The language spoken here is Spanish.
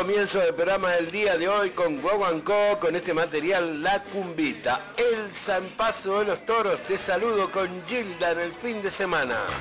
comienzo del programa del día de hoy con Guaguancó, con este material La Cumbita. El zampazo de los toros, te saludo con Gilda en el fin de semana.